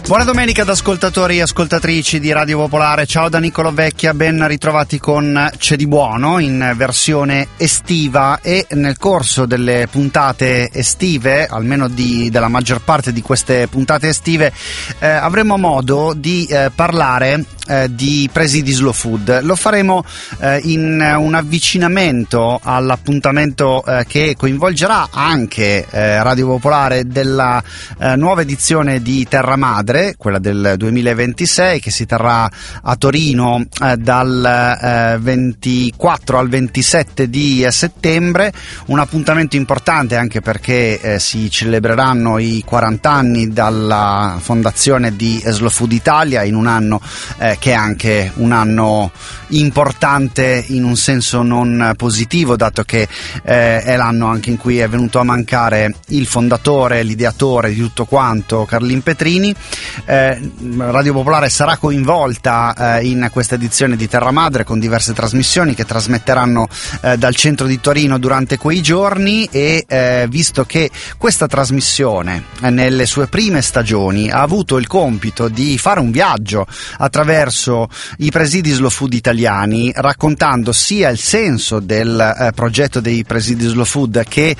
Buona domenica ad ascoltatori e ascoltatrici di Radio Popolare. Ciao da Niccolo Vecchia, ben ritrovati con C'è di buono in versione estiva, e nel corso delle puntate estive, almeno della maggior parte di queste puntate estive, avremo modo di parlare di presidi slow food. Lo faremo in un avvicinamento all'appuntamento che coinvolgerà anche Radio Popolare della nuova edizione di Terra Madre, quella del 2026, che si terrà a Torino dal 24 al 27 di settembre. Un appuntamento importante anche perché si celebreranno i 40 anni dalla fondazione di Slow Food Italia, in un anno che è anche un anno importante in un senso non positivo, dato che è l'anno anche in cui è venuto a mancare il fondatore, l'ideatore di tutto quanto, Carlin Petrini. Radio Popolare sarà coinvolta in questa edizione di Terra Madre con diverse trasmissioni che trasmetteranno dal centro di Torino durante quei giorni, e visto che questa trasmissione nelle sue prime stagioni ha avuto il compito di fare un viaggio attraverso i presidi slow food italiani, raccontando sia il senso del progetto dei presidi slow food che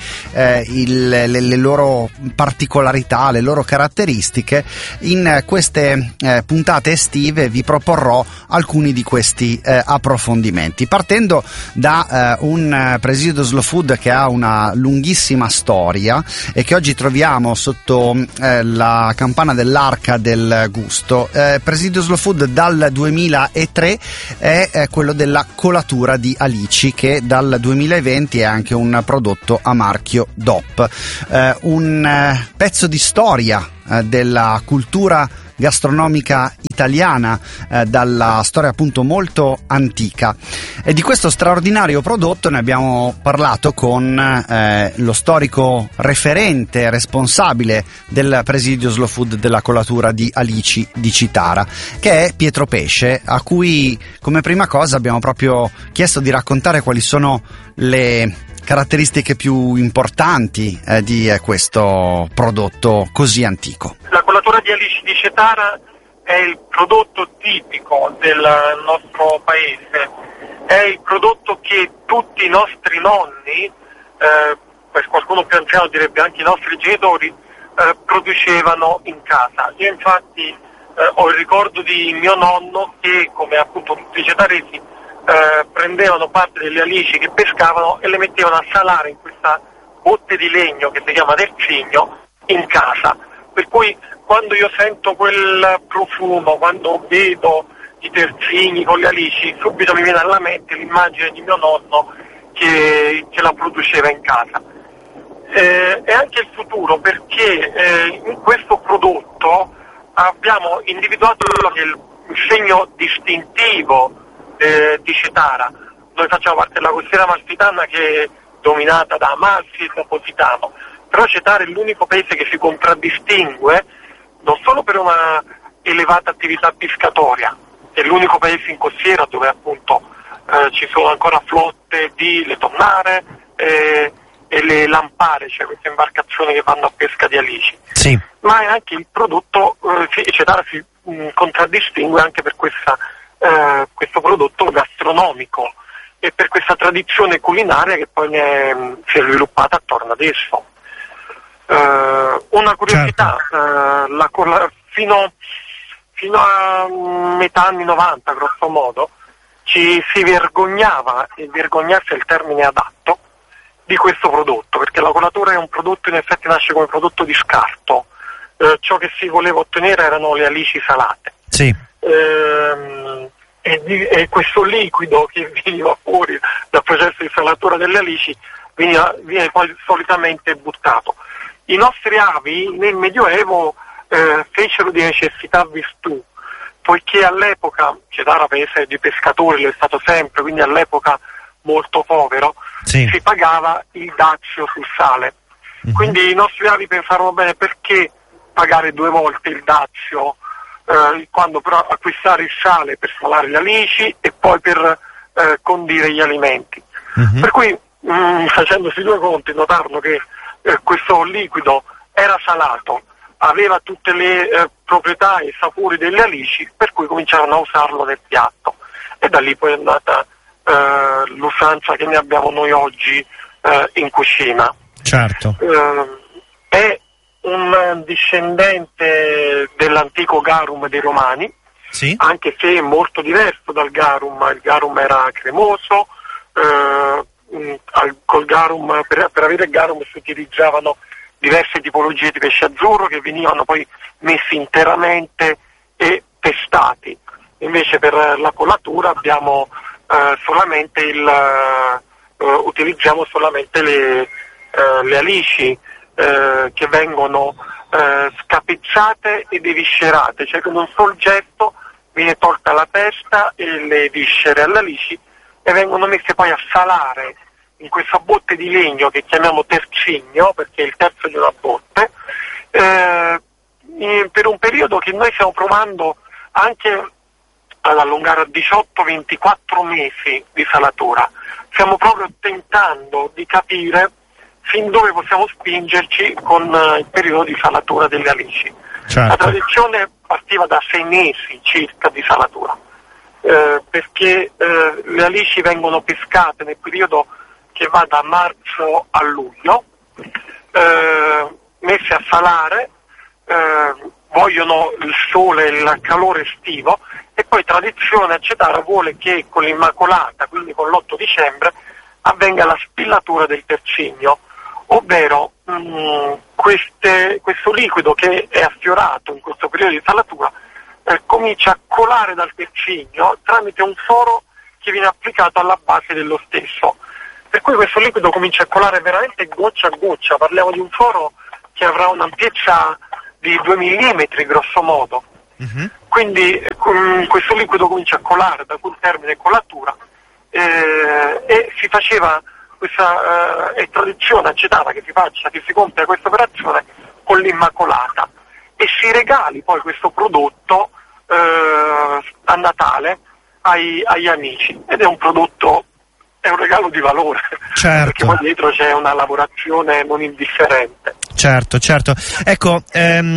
le loro particolarità, le loro caratteristiche, in queste puntate estive vi proporrò alcuni di questi approfondimenti, partendo da un presidio slow food che ha una lunghissima storia e che oggi troviamo sotto la campana dell'Arca del Gusto. Presidio slow food dal 2003 è quello della colatura di Alici, che dal 2020 è anche un prodotto a marchio DOP, un pezzo di storia della cultura gastronomica italiana, dalla storia appunto molto antica. E di questo straordinario prodotto ne abbiamo parlato con lo storico referente responsabile del presidio slow food della colatura di Alici di Citara, che è Pietro Pesce, a cui come prima cosa abbiamo proprio chiesto di raccontare quali sono le caratteristiche più importanti di questo prodotto così antico. La colatura di Alici di Citara è il prodotto tipico del nostro paese, è il prodotto che tutti i nostri nonni, per qualcuno più anziano direbbe anche i nostri genitori, producevano in casa. Io infatti ho il ricordo di mio nonno che, come appunto tutti i cetaresi, prendevano parte delle alici che pescavano e le mettevano a salare in questa botte di legno che si chiama terzigno in casa, per cui quando io sento quel profumo, quando vedo i terzigni con le alici, subito mi viene alla mente l'immagine di mio nonno che la produceva in casa. È anche il futuro, perché in questo prodotto abbiamo individuato quello che è il segno distintivo di Citara. Noi facciamo parte della costiera amalfitana, che è dominata da Amalfi e da Positano, però Citara è l'unico paese che si contraddistingue non solo per una elevata attività pescatoria, è l'unico paese in costiera dove appunto ci sono ancora flotte di le tonnare e le lampare, cioè queste imbarcazioni che vanno a pesca di alici. Sì. Ma è anche il prodotto, Citara si contraddistingue anche per questo prodotto gastronomico e per questa tradizione culinaria che poi si è sviluppata attorno ad esso. Una curiosità, certo. Fino a metà anni 90 grosso modo ci si vergognava, e vergognarsi è il termine adatto, di questo prodotto, perché la colatura è un prodotto, in effetti nasce come prodotto di scarto. Ciò che si voleva ottenere erano le alici salate. Sì. E questo liquido che veniva fuori dal processo di salatura delle alici viene poi solitamente buttato. I nostri avi nel Medioevo fecero di necessità virtù, poiché all'epoca, Citara paese di pescatori lo è stato sempre, quindi all'epoca molto povero, sì, si pagava il dazio sul sale. Mm-hmm. Quindi i nostri avi pensarono bene, perché pagare due volte il dazio, quando però acquistare il sale per salare le alici e poi per condire gli alimenti. Mm-hmm. Per cui facendosi due conti notarono che questo liquido era salato, aveva tutte le proprietà e sapori delle alici, per cui cominciarono a usarlo nel piatto, e da lì poi è andata l'usanza che ne abbiamo noi oggi in cucina. Certo. È un discendente dell'antico garum dei Romani, Sì. anche se è molto diverso dal garum. Il garum era cremoso, col garum, per avere il garum si utilizzavano diverse tipologie di pesce azzurro che venivano poi messi interamente e pestati. Invece per la colatura abbiamo utilizziamo solamente le alici che vengono scapezzate ed eviscerate, cioè con un sol gesto viene tolta la testa e le viscere all'alici e vengono messe poi a salare in questa botte di legno che chiamiamo tercigno, perché è il terzo di una botte, per un periodo che noi stiamo provando anche ad allungare a 18-24 mesi di salatura. Stiamo proprio tentando di capire fin dove possiamo spingerci con il periodo di salatura delle alici. Certo. La tradizione partiva da 6 mesi circa di salatura, perché le alici vengono pescate nel periodo che va da marzo a luglio, messe a salare, vogliono il sole e il calore estivo, e poi tradizione a Cetara vuole che con l'Immacolata, quindi con l'8 dicembre, avvenga la spillatura del tercigno, ovvero questo liquido che è affiorato in questo periodo di salatura comincia a colare dal tercigno tramite un foro che viene applicato alla base dello stesso. Per cui questo liquido comincia a colare veramente goccia a goccia, parliamo di un foro che avrà un'ampiezza di 2 mm grosso modo. Mm-hmm. Quindi questo liquido comincia a colare, da cui il termine colatura, e si faceva questa è tradizione acetata che si compia questa operazione con l'Immacolata e si regali poi questo prodotto a Natale agli amici, ed è un prodotto, è un regalo di valore, certo, perché poi dietro c'è una lavorazione non indifferente. Certo. Ecco,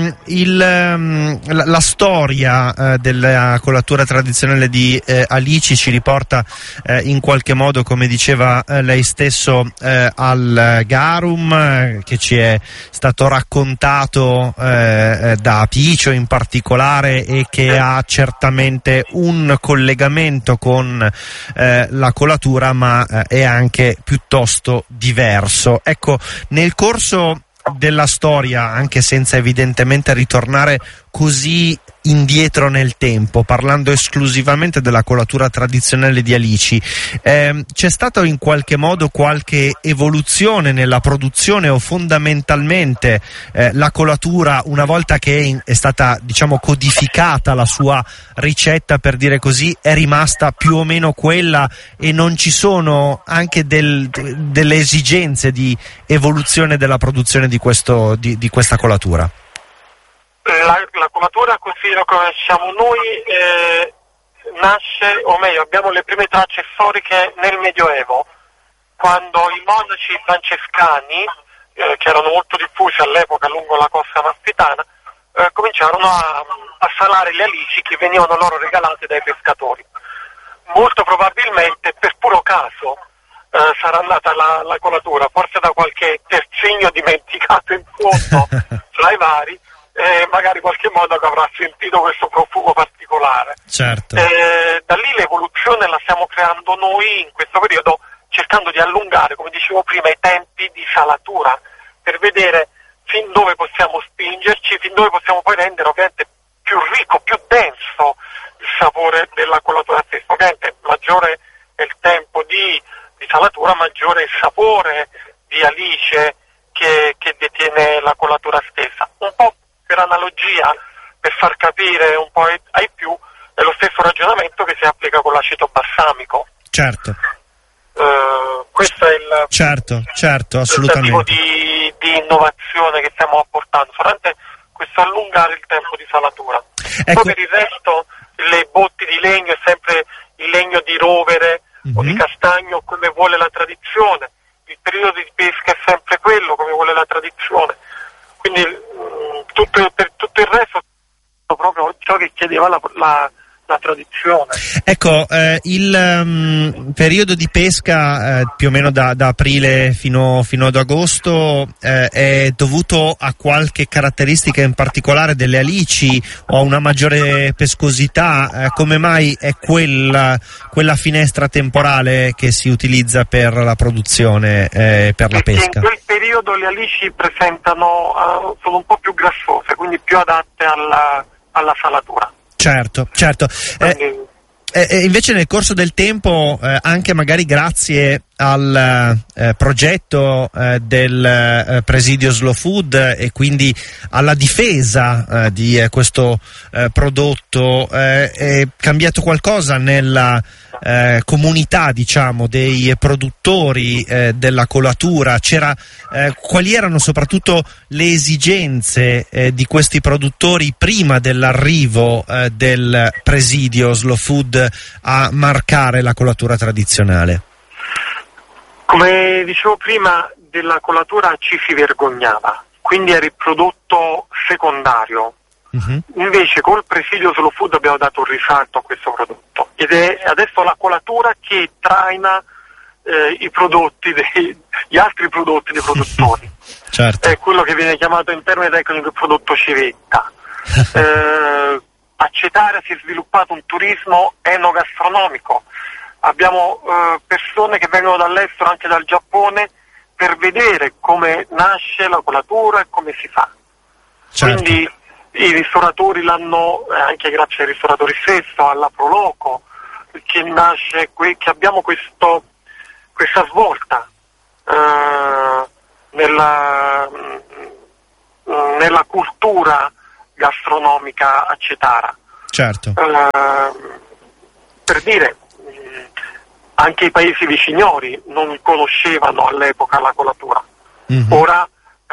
la storia della colatura tradizionale di alici ci riporta in qualche modo, come diceva lei stesso, al garum, che ci è stato raccontato da Picio in particolare, e che ha certamente un collegamento con la colatura, ma è anche piuttosto diverso. Ecco, nel corso della storia, anche senza evidentemente ritornare così indietro nel tempo, parlando esclusivamente della colatura tradizionale di alici, c'è stata in qualche modo qualche evoluzione nella produzione, o fondamentalmente la colatura, una volta che è stata, diciamo, codificata la sua ricetta, per dire così, è rimasta più o meno quella, e non ci sono anche delle esigenze di evoluzione della produzione di questa colatura? La colatura così la conosciamo noi nasce, o meglio, abbiamo le prime tracce storiche nel Medioevo, quando i monaci francescani, che erano molto diffusi all'epoca lungo la costa amalfitana, cominciarono a salare le alici che venivano loro regalate dai pescatori. Molto probabilmente per puro caso sarà andata la colatura, forse da qualche terzigno dimenticato in fondo tra i vari, magari qualche modo che avrà sentito questo profumo particolare. Certo. Da lì l'evoluzione la stiamo creando noi in questo periodo, cercando di allungare, come dicevo prima, i tempi di salatura, per vedere fin dove possiamo spingerci, fin dove possiamo poi rendere ovviamente più ricco, più denso il sapore della colatura stessa. Ovviamente maggiore è il tempo di salatura, maggiore è il sapore di alice che detiene la colatura stessa. Un po' per analogia, per far capire un po' ai più, è lo stesso ragionamento che si applica con l'aceto balsamico. Certo. Questo è il certo, assolutamente. tentativo di innovazione che stiamo apportando, solamente questo allungare il tempo di salatura. Ecco. Poi per il resto le botti di legno è sempre il legno di rovere o di castagno, come vuole la tradizione, il periodo di pesca è sempre quello, come vuole la tradizione. Quindi per tutto il resto proprio ciò che chiedeva la tradizione. Ecco, il periodo di pesca più o meno da aprile fino ad agosto è dovuto a qualche caratteristica in particolare delle alici o a una maggiore pescosità? Come mai è quella finestra temporale che si utilizza per la produzione, per la pesca? In quel periodo le alici sono un po' più grassose, quindi più adatte alla salatura. Certo. Invece nel corso del tempo, anche magari grazie al progetto del presidio Slow Food e quindi alla difesa di questo prodotto, è cambiato qualcosa nella comunità, diciamo, dei produttori della colatura? Quali erano soprattutto le esigenze di questi produttori prima dell'arrivo del presidio Slow Food a marcare la colatura tradizionale? Come dicevo prima, della colatura ci si vergognava, quindi era il prodotto secondario. Invece col presidio Slow Food abbiamo dato un risalto a questo prodotto ed è adesso la colatura che traina gli altri prodotti dei produttori. Certo. È quello che viene chiamato in termini tecnici il prodotto civetta. A Cetara si è sviluppato un turismo enogastronomico. Abbiamo persone che vengono dall'estero, anche dal Giappone, per vedere come nasce la colatura e come si fa. Certo. Quindi i ristoratori l'hanno, anche grazie ai ristoratori stesso, alla Proloco, che nasce che abbiamo questa svolta nella cultura gastronomica a Cetara. Certo. Per dire, anche i paesi viciniori non conoscevano all'epoca la colatura. Ora,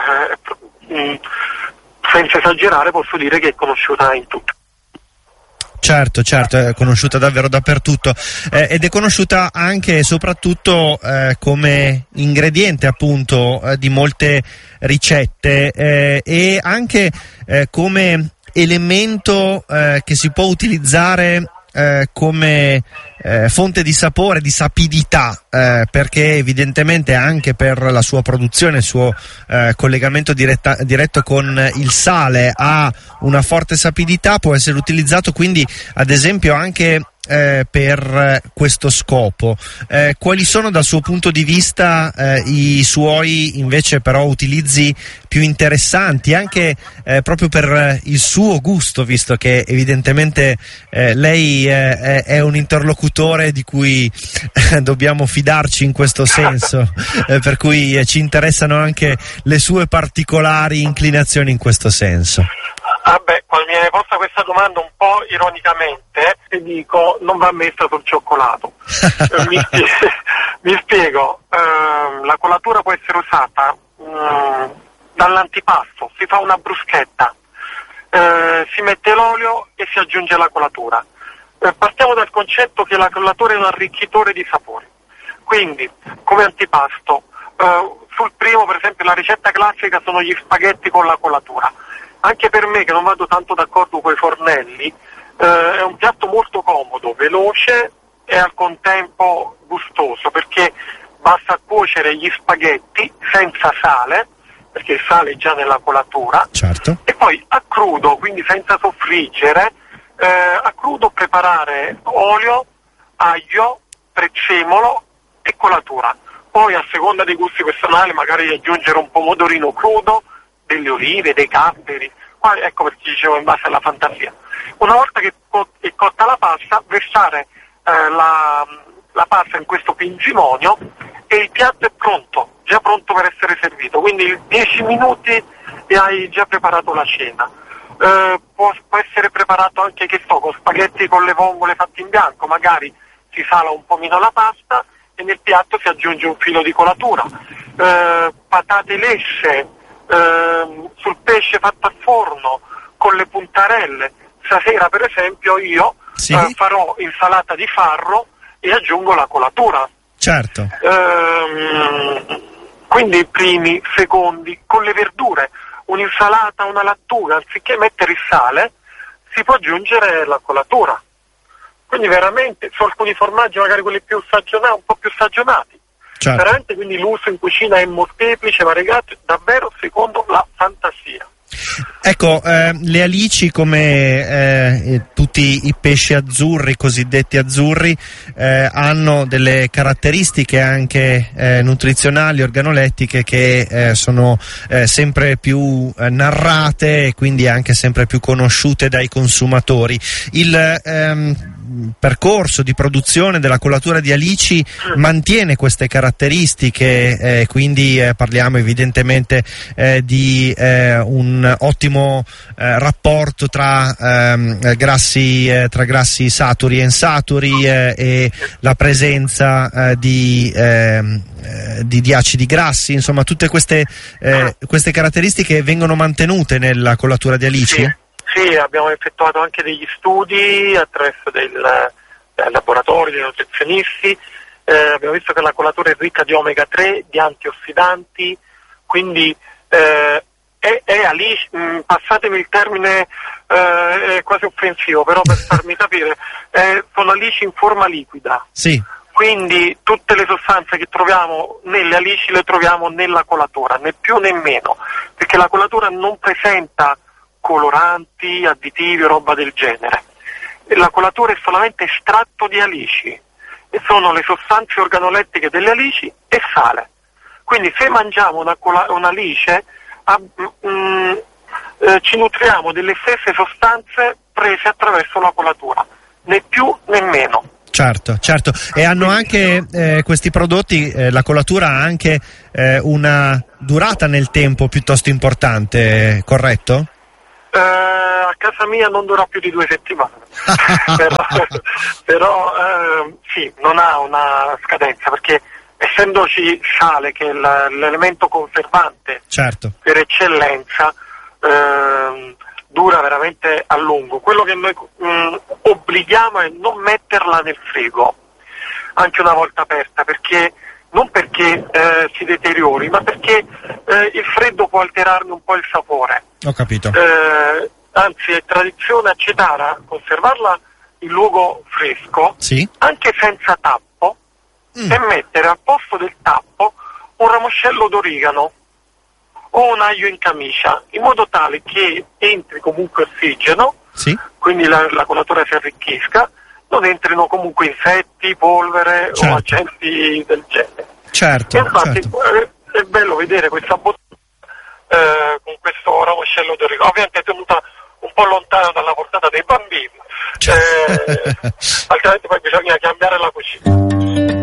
senza esagerare, posso dire che è conosciuta in tutto. Certo, è conosciuta davvero dappertutto, ed è conosciuta anche e soprattutto come ingrediente, appunto, di molte ricette, e anche come elemento che si può utilizzare come fonte di sapore, di sapidità, perché evidentemente anche per la sua produzione, il suo collegamento diretto con il sale ha una forte sapidità, può essere utilizzato quindi ad esempio anche per questo scopo. Quali sono dal suo punto di vista i suoi invece però utilizzi più interessanti, anche proprio per il suo gusto, visto che evidentemente lei è un interlocutore di cui dobbiamo fidarci in questo senso, per cui ci interessano anche le sue particolari inclinazioni in questo senso. Quando mi viene posta questa domanda un po' ironicamente, ti dico, non va messa sul cioccolato. Mi spiego, la colatura può essere usata dall'antipasto, si fa una bruschetta, si mette l'olio e si aggiunge la colatura. Partiamo dal concetto che la colatura è un arricchitore di sapori, quindi come antipasto, sul primo per esempio la ricetta classica sono gli spaghetti con la colatura. Anche per me, che non vado tanto d'accordo con i fornelli, è un piatto molto comodo, veloce e al contempo gustoso, perché basta cuocere gli spaghetti senza sale, perché il sale è già nella colatura, certo, e poi a crudo, quindi senza soffriggere, a crudo preparare olio, aglio, prezzemolo e colatura. Poi a seconda dei gusti personali magari aggiungere un pomodorino crudo, delle olive, dei capperi, ecco perché dicevo in base alla fantasia. Una volta che è cotta la pasta, versare la pasta in questo pinzimonio e il piatto è pronto, già pronto per essere servito, quindi in 10 minuti e hai già preparato la cena. Può essere preparato anche, con spaghetti con le vongole fatti in bianco, magari si sala un pomino la pasta e nel piatto si aggiunge un filo di colatura. Patate lesse, sul pesce fatto al forno con le puntarelle. Stasera per esempio io farò insalata di farro e aggiungo la colatura. Certo. Quindi primi, secondi, con le verdure. un'insalata, una lattuga, anziché mettere il sale, si può aggiungere la colatura. Quindi veramente, su alcuni formaggi, magari quelli più stagionati, un po' più stagionati, certo. Veramente quindi l'uso in cucina è molteplice, variegato, davvero secondo la fantasia. Ecco, le alici, come tutti i pesci azzurri, cosiddetti azzurri, hanno delle caratteristiche anche nutrizionali, organolettiche, che sono sempre più narrate e quindi anche sempre più conosciute dai consumatori. Il percorso di produzione della colatura di alici mantiene queste caratteristiche, quindi parliamo evidentemente di un ottimo rapporto tra grassi saturi e insaturi e la presenza di acidi grassi, insomma tutte queste caratteristiche vengono mantenute nella colatura di alici? Sì, abbiamo effettuato anche degli studi attraverso dei laboratori, dei nutrizionisti, abbiamo visto che la colatura è ricca di omega 3, di antiossidanti, quindi è alici, passatemi il termine è quasi offensivo, però per farmi capire, sono alici in forma liquida. Sì. Quindi tutte le sostanze che troviamo nelle alici le troviamo nella colatura, né più né meno, perché la colatura non presenta coloranti, additivi o roba del genere. La colatura è solamente estratto di alici e sono le sostanze organolettiche delle alici e sale. Quindi se mangiamo un'alice ci nutriamo delle stesse sostanze prese attraverso la colatura, né più né meno. Certo, e hanno anche questi prodotti, la colatura ha anche una durata nel tempo piuttosto importante, corretto? A casa mia non dura più di 2 settimane, però sì, non ha una scadenza, perché essendoci sale, che è l'elemento conservante, certo, per eccellenza, dura veramente a lungo. Quello che noi obblighiamo è non metterla nel frigo anche una volta aperta, perché non perché si deteriori, ma perché il freddo può alterarne un po' il sapore. Ho capito. Anzi, è tradizione a Cetara conservarla in luogo fresco, sì, anche senza tappo, e mettere al posto del tappo un ramoscello d'origano o un aglio in camicia, in modo tale che entri comunque ossigeno, sì, quindi la colatura si arricchisca, non entrino comunque insetti, polvere, certo, o agenti del genere. Certo, infatti certo, è bello vedere questa bottiglia con questo ramoscello d'origano, ovviamente tenuta un po' lontano dalla portata dei bambini, altrimenti poi bisogna cambiare la cucina.